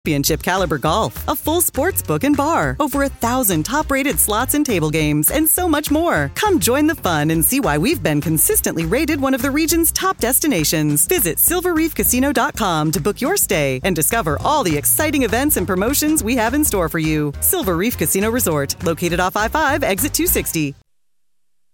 Championship caliber golf, a full sports book and bar, over 1,000 top-rated slots and table games, and so much more. Come join the fun and see why we've been consistently rated one of the region's top destinations. Visit silverreefcasino.com to book your stay and discover all the exciting events and promotions we have in store for you. Silver Reef Casino Resort, located off I-5, exit 260.